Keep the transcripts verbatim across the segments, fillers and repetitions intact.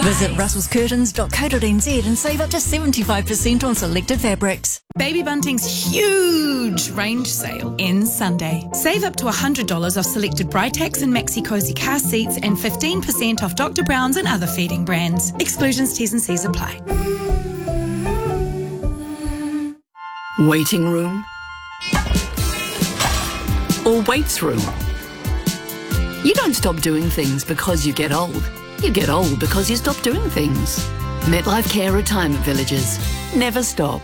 Visit russels curtains dot co dot n z and save up to seventy-five percent on selected fabrics. Baby Bunting's huge range sale ends Sunday. Save up to one hundred dollars off selected Britax and Maxi Cozy car seats and fifteen percent off Doctor Brown's and other feeding brands. Exclusions, T's and C's apply. Waiting room or waits room? You don't stop doing things because you get old. You get old because you stop doing things. MetLife Care Retirement Villages. Never stop.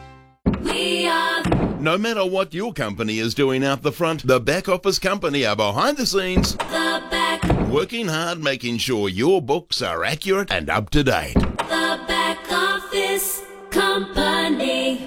We are... No matter what your company is doing out the front, the back office company are behind the scenes. The back. Working hard, making sure your books are accurate and up to date. The back office company.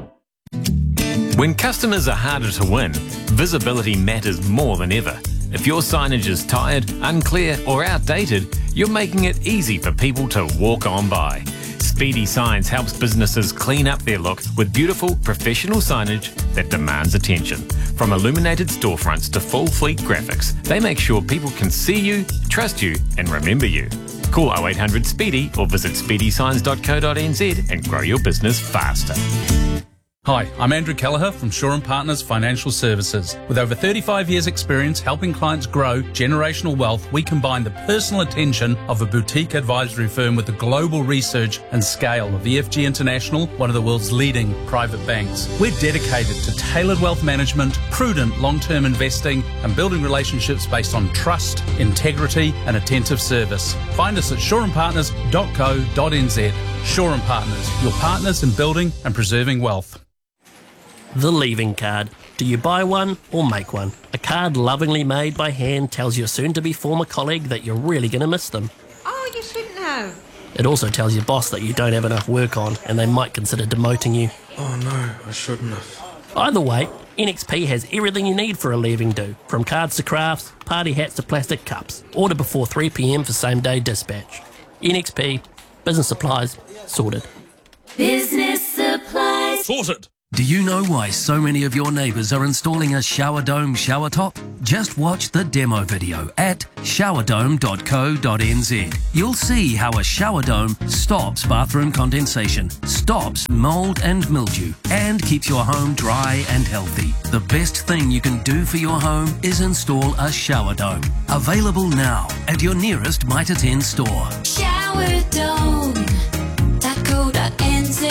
When customers are harder to win, visibility matters more than ever. If your signage is tired, unclear or outdated, you're making it easy for people to walk on by. Speedy Signs helps businesses clean up their look with beautiful, professional signage that demands attention. From illuminated storefronts to full fleet graphics, they make sure people can see you, trust you and remember you. Call oh eight hundred SPEEDY or visit speedy signs dot co dot n z and grow your business faster. Hi, I'm Andrew Kelleher from Shaw and Partners Financial Services. With over thirty-five years experience helping clients grow generational wealth, we combine the personal attention of a boutique advisory firm with the global research and scale of E F G International, one of the world's leading private banks. We're dedicated to tailored wealth management, prudent long-term investing and building relationships based on trust, integrity and attentive service. Find us at shaw and partners dot co dot n z. Shaw and Partners, your partners in building and preserving wealth. The leaving card. Do you buy one or make one? A card lovingly made by hand tells your soon-to-be former colleague that you're really going to miss them. Oh, you shouldn't have. It also tells your boss that you don't have enough work on and they might consider demoting you. Oh no, I shouldn't have. Either way, N X P has everything you need for a leaving do, from cards to crafts, party hats to plastic cups. Order before three p m for same-day dispatch. N X P, business supplies, sorted. Business supplies. Sorted. Do you know why so many of your neighbours are installing a shower dome shower top? Just watch the demo video at shower dome dot co dot n z. You'll see how a shower dome stops bathroom condensation, stops mould and mildew, and keeps your home dry and healthy. The best thing you can do for your home is install a shower dome. Available now at your nearest Might Attend store. shower dome dot co dot n z.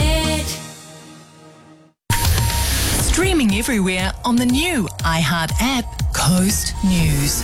Streaming everywhere on the new iHeart app, Coast News.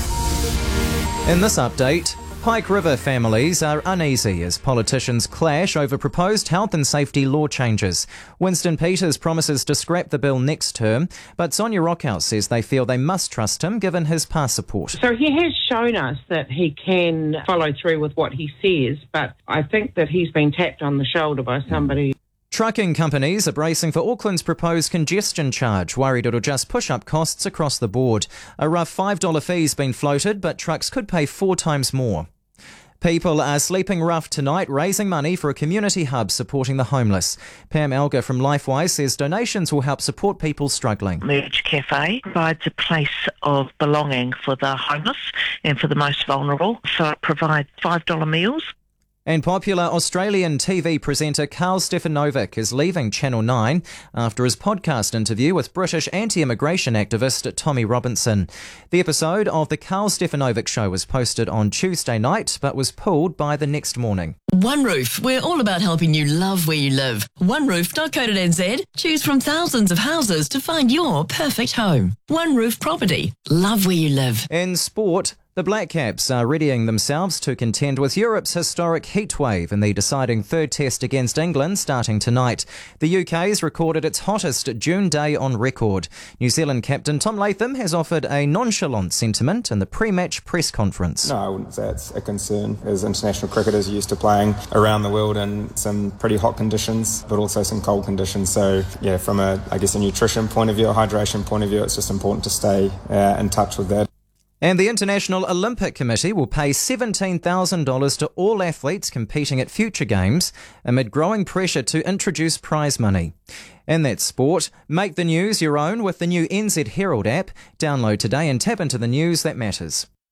In this update, Pike River families are uneasy as politicians clash over proposed health and safety law changes. Winston Peters promises to scrap the bill next term, but Sonia Rockhouse says they feel they must trust him given his past support. So he has shown us that he can follow through with what he says, but I think that he's been tapped on the shoulder by somebody. Trucking companies are bracing for Auckland's proposed congestion charge, worried it'll just push up costs across the board. A rough five dollars fee's been floated, but trucks could pay four times more. People are sleeping rough tonight, raising money for a community hub supporting the homeless. Pam Elgar from LifeWise says donations will help support people struggling. Merge Cafe provides a place of belonging for the homeless and for the most vulnerable. So it provides five dollars meals. And popular Australian T V presenter Carl Stefanovic is leaving Channel nine after his podcast interview with British anti-immigration activist Tommy Robinson. The episode of The Carl Stefanovic Show was posted on Tuesday night but was pulled by the next morning. One Roof, we're all about helping you love where you live. one roof dot co dot n z. Choose from thousands of houses to find your perfect home. One Roof Property. Love where you live. In sport, the Black Caps are readying themselves to contend with Europe's historic heatwave in the deciding third test against England starting tonight. The U K's recorded its hottest June day on record. New Zealand captain Tom Latham has offered a nonchalant sentiment in the pre-match press conference. No, I wouldn't say it's a concern, as international cricketers are used to playing around the world in some pretty hot conditions, but also some cold conditions. So, yeah, from a, I guess, a nutrition point of view, a hydration point of view, it's just important to stay uh, in touch with that. And the International Olympic Committee will pay seventeen thousand dollars to all athletes competing at future games amid growing pressure to introduce prize money. In that sport, make the news your own with the new N Z Herald app. Download today and tap into the news that matters.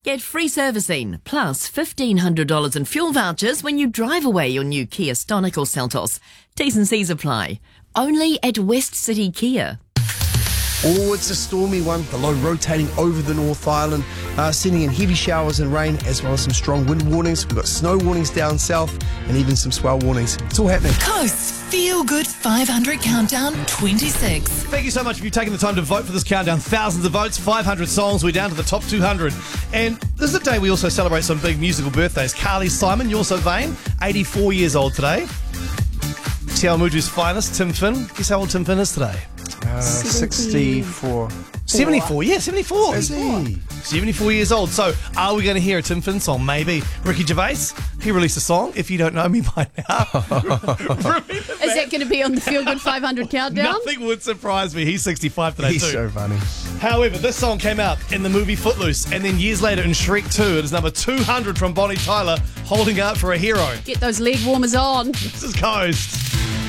Get free servicing, plus fifteen hundred dollars in fuel vouchers when you drive away your new Kia Stonic or Seltos. T's and C's apply. Only at West City Kia. Oh, it's a stormy one. The low rotating over the North Island, uh, sending in heavy showers and rain, as well as some strong wind warnings. We've got snow warnings down south and even some swell warnings. It's all happening. Coast's Feel Good five hundred Countdown twenty-six. Thank you so much for you taking the time to vote for this countdown. Thousands of votes, five hundred songs. We're down to the top two hundred. And this is a day we also celebrate some big musical birthdays. Carly Simon, You're So Vain, eighty-four years old today. Te Awamutu's finest, Tim Finn. Guess how old Tim Finn is today? Uh, sixty-four. seventy-four, yeah, seventy-four. Is he? seventy-four years old. So, are we going to hear a Tim Finn song? Maybe. Ricky Gervais, he released a song, If You Don't Know Me By Now. Is that going to be on the Feel Good five hundred Countdown? Nothing would surprise me. He's sixty-five today, He's too. so funny. However, this song came out in the movie Footloose, and then years later in Shrek two, it is number two hundred from Bonnie Tyler, holding out for a hero. Get those leg warmers on. This is Coast.